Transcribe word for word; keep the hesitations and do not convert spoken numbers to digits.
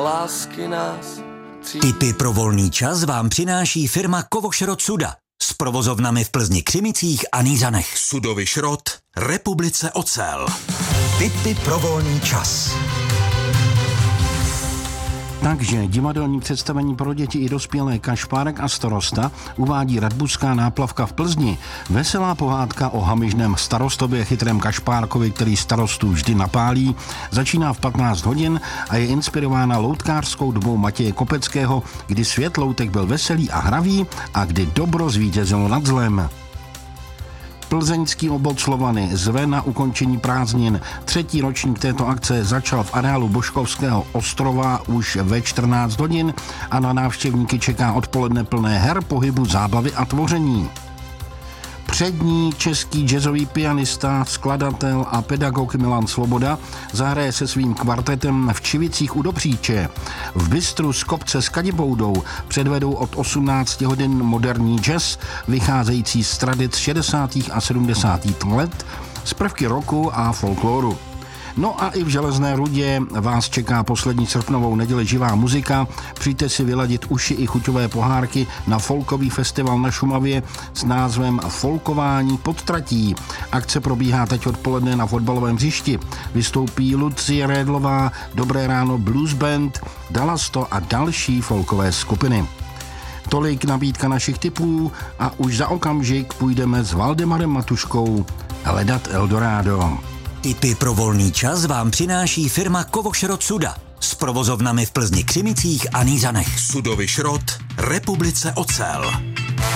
Lásky nás. Tipy pro volný čas vám přináší firma Kovošrot Suda s provozovnami v Plzni, Křimicích a Nýřanech. Sudový šrot, Republice ocel. Tipy pro volný čas. Takže divadelní představení pro děti i dospělé Kašpárek a starosta uvádí Radbuřská náplavka v Plzni. Veselá pohádka o hamižném starostově chytrém Kašpárkovi, který starostu vždy napálí, začíná v patnáct hodin a je inspirována loutkářskou dobou Matěje Kopeckého, kdy svět loutek byl veselý a hravý a kdy dobro zvítězilo nad zlem. Plzeňský obvod Slovany zve na ukončení prázdnin. Třetí ročník této akce začal v areálu Boškovského ostrova už ve čtrnáct hodin a na návštěvníky čeká odpoledne plné her, pohybu, zábavy a tvoření. Přední český jazzový pianista, skladatel a pedagog Milan Svoboda zahraje se svým kvartetem v Čivicích u Dobříče. V bistru z kopce s Kadiboudou předvedou od osmnácti hodin moderní jazz, vycházející z tradic šedesátých a sedmdesátých let, z prvky rocku a folkloru. No a i v Železné Rudě vás čeká poslední srpnovou neděli živá muzika. Přijďte si vyladit uši i chuťové pohárky na folkový festival na Šumavě s názvem Folkování pod tratí. Akce probíhá teď odpoledne na fotbalovém hřišti. Vystoupí Lucie Rédlová, Dobré ráno Blues Band, Dalasto a další folkové skupiny. Tolik nabídka našich tipů a už za okamžik půjdeme s Valdemarem Matuškou hledat Eldorado. Tipy pro volný čas vám přináší firma Kovošrot Suda s provozovnami v Plzni, Křimicích a Nýřanech. Sudový šrot, Republice ocel.